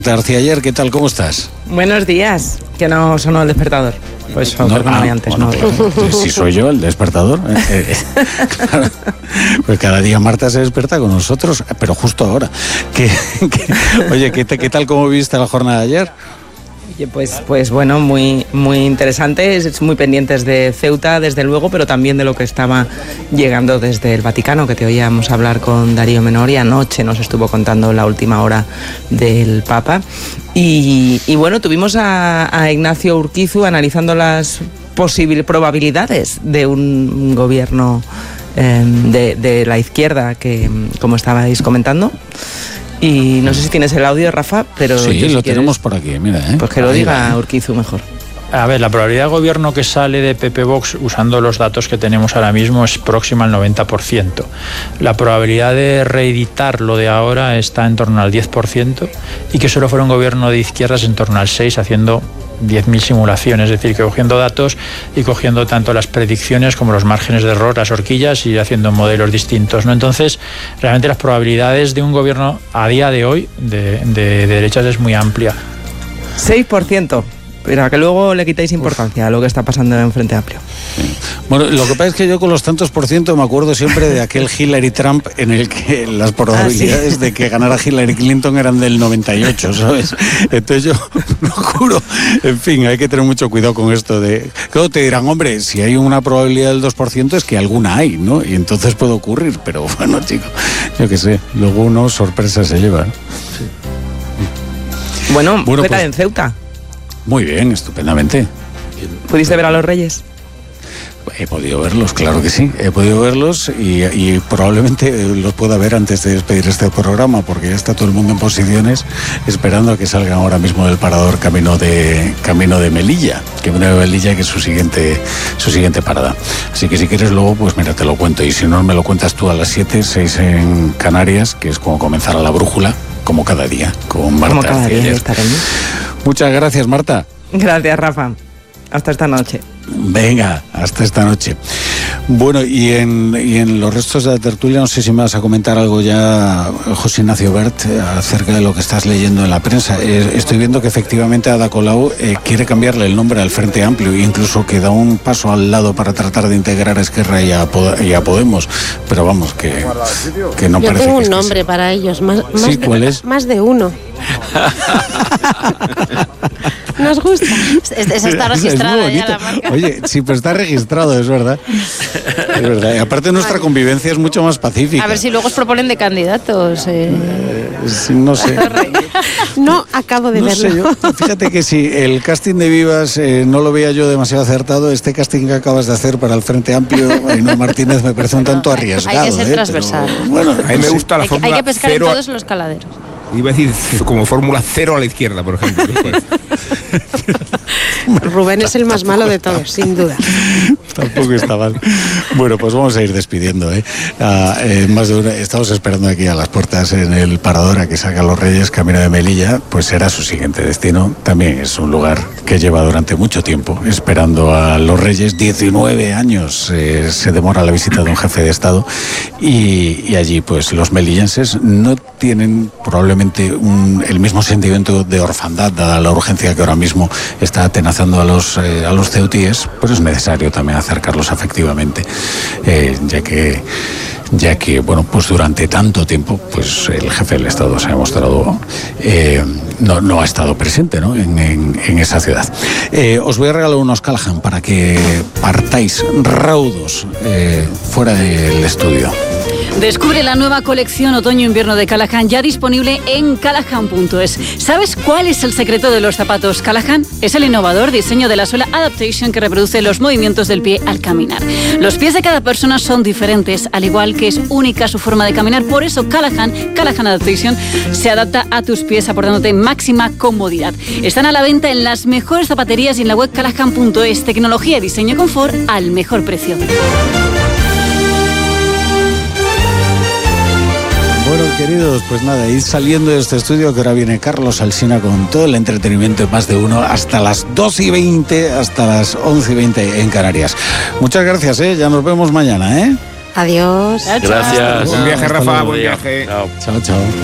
García, ayer, ¿qué tal? ¿Cómo estás? Buenos días, que no sonó el despertador. Pues no, perdóname antes, bueno, ¿no? Pues, si soy yo el despertador. Claro, pues cada día Marta se despierta con nosotros, pero justo ahora. Oye, ¿qué tal? ¿Cómo viste la jornada de ayer? Pues bueno, muy interesante, muy pendientes de Ceuta, desde luego, pero también de lo que estaba llegando desde el Vaticano, que te oíamos hablar con Darío Menor y anoche nos estuvo contando la última hora del Papa. Y bueno, tuvimos a Ignacio Urquizu analizando las probabilidades de un gobierno de la izquierda, que como estabais comentando. Y no sé si tienes el audio, Rafa, pero... Sí, lo tenemos por aquí, mira. Pues que lo diga Urquizu mejor. A ver, la probabilidad de gobierno que sale de PP Vox, usando los datos que tenemos ahora mismo, es próxima al 90%. La probabilidad de reeditar lo de ahora está en torno al 10%, y que solo fuera un gobierno de izquierdas en torno al 6%, haciendo 10.000 simulaciones, es decir, que cogiendo datos y cogiendo tanto las predicciones como los márgenes de error, las horquillas, y haciendo modelos distintos, ¿no? Entonces, realmente las probabilidades de un gobierno a día de hoy de derechas es muy amplia. 6%. Pero a que luego le quitáis importancia a lo que está pasando en Frente Amplio. Sí. Bueno, lo que pasa es que yo con los tantos por ciento me acuerdo siempre de aquel Hillary-Trump en el que las probabilidades de que ganara Hillary Clinton eran del 98, ¿sabes? Entonces yo lo juro. En fin, hay que tener mucho cuidado con esto de... Claro, te dirán, hombre, si hay una probabilidad del 2% es que alguna hay, ¿no? Y entonces puede ocurrir, pero bueno, chico, yo qué sé, luego uno sorpresa se lleva, ¿no? Sí. Bueno, ¿qué tal en Ceuta? Muy bien, estupendamente. ¿Pudiste ver a los Reyes? He podido verlos, claro que sí. He podido verlos y probablemente los pueda ver antes de despedir este programa, porque ya está todo el mundo en posiciones esperando a que salgan ahora mismo del parador camino de Melilla, que es su siguiente parada. Así que si quieres luego, pues mira, te lo cuento. Y si no, me lo cuentas tú a las 7, 6 en Canarias, que es como comenzar a la brújula, como cada día, con Marta. Como cada día estaremos. Muchas gracias, Marta. Gracias, Rafa. Hasta esta noche. Venga, hasta esta noche. Bueno, y en los restos de la tertulia, no sé si me vas a comentar algo ya, José Ignacio Bert, acerca de lo que estás leyendo en la prensa. Estoy viendo que efectivamente Ada Colau quiere cambiarle el nombre al Frente Amplio, incluso que da un paso al lado para tratar de integrar a Esquerra y a Podemos. Pero vamos, que no Yo parece tengo que un nombre para ellos. ¿Sí? ¿Cuál es? Más de uno. Nos gusta. Esa está registrada ya la marca. Oye, sí, pues está registrado, es verdad. Es verdad. Y aparte nuestra convivencia es mucho más pacífica. A ver si luego os proponen de candidatos. No sé. No acabo de verlo. Sé yo. Fíjate que si el casting de Vivas no lo veía yo demasiado acertado, este casting que acabas de hacer para el Frente Amplio, Ainhoa Martínez, me parece un tanto arriesgado. Hay que ser transversal. Pero, bueno, a mí me gusta la fórmula. Hay que pescar cero, en todos los caladeros. Iba a decir como fórmula 0 a la izquierda, por ejemplo. Rubén es el más malo de todos, sin duda. Tampoco está mal. Bueno, pues vamos a ir despidiendo, más de una, estamos esperando aquí a las puertas en el parador a que salgan los Reyes camino de Melilla, pues será su siguiente destino. También es un lugar que lleva durante mucho tiempo esperando a los Reyes. 19 años se demora la visita de un jefe de Estado y allí pues los melillenses no tienen probablemente el mismo sentimiento de orfandad, dada la urgencia que ahora mismo está atenazando a los ceutíes, pues es necesario también acercarlos afectivamente, ya que bueno, pues durante tanto tiempo pues el jefe del Estado se ha mostrado no ha estado presente, ¿no? en esa ciudad. Os voy a regalar unos Callahan para que partáis raudos fuera del estudio. Descubre la nueva colección otoño-invierno de Callahan, ya disponible en callahan.es. ¿Sabes cuál es el secreto de los zapatos Callahan? Es el innovador diseño de la suela Adaptation, que reproduce los movimientos del pie al caminar. Los pies de cada persona son diferentes, al igual que es única su forma de caminar. Por eso Callahan Adaptation se adapta a tus pies, aportándote máxima comodidad. Están a la venta en las mejores zapaterías y en la web callahan.es. Tecnología, diseño y confort al mejor precio. Bueno, queridos, pues nada, ir saliendo de este estudio, que ahora viene Carlos Alsina con todo el entretenimiento de Más de Uno hasta las 12:20, hasta las 11:20 en Canarias. Muchas gracias, ya nos vemos mañana, Adiós. Gracias. Buen viaje, Rafa, buen viaje. Chao, chao.